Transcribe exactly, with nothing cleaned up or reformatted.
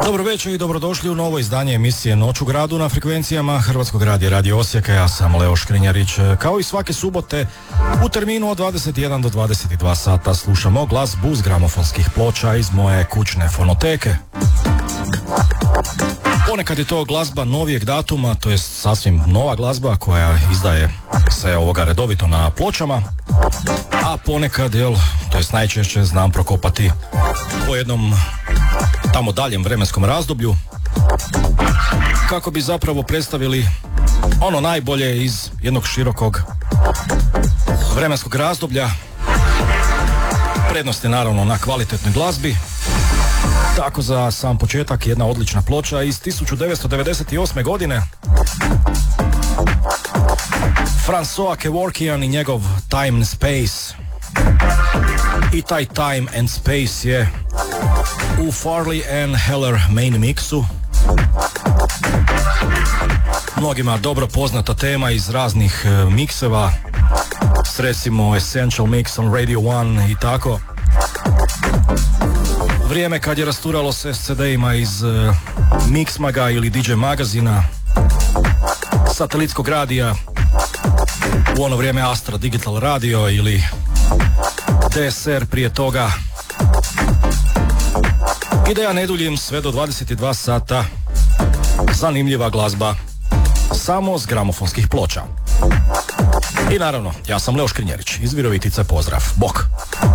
Dobro večer i dobrodošli u novo izdanje emisije Noć u gradu na frekvencijama Hrvatskog radija Radio Osijeka. Ja sam Leo Škrinjarić. Kao i svake subote u terminu od dvadeset jedan do dvadeset dva sata slušamo glazbu s gramofonskih ploča iz moje kućne fonoteke. Ponekad je to glazba novijeg datuma, to je sasvim nova glazba koja izdaje se ovoga redovito na pločama, a ponekad, jel, to jest najčešće znam prokopati po jednom tamo daljem vremenskom razdoblju kako bi zapravo predstavili ono najbolje iz jednog širokog vremenskog razdoblja. Prednost je naravno na kvalitetnoj glazbi. Tako za sam početak jedna odlična ploča iz tisuću devetsto devedeset osme godine. François Kevorkian i njegov Time and Space. I taj Time and Space je u Farley and Heller main mixu. Mnogima dobro poznata tema iz raznih uh, mikseva, s recimo Essential Mix on Radio one i tako. Vrijeme kad je rasturalo se s C D-ima iz uh, Mixmaga ili D J magazina, satelitskog radija, u ono vrijeme Astra Digital Radio ili D S R prije toga. I da ja ne duljim, sve do dvadeset dva sata zanimljiva glazba samo s gramofonskih ploča. I naravno, ja sam Leo Škrinjarić iz Virovitice, pozdrav, bok!